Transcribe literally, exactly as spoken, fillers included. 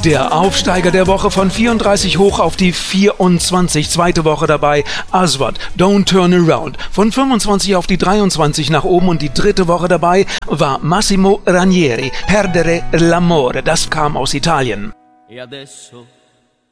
Der Aufsteiger der Woche von vierunddreißig hoch auf die vierundzwanzig. Zweite Woche dabei Aswad, Don't Turn Around. Von fünfundzwanzig auf die dreiundzwanzig nach oben und die dritte Woche dabei war Massimo Ranieri, Perdere l'amore. Das kam aus Italien. E adesso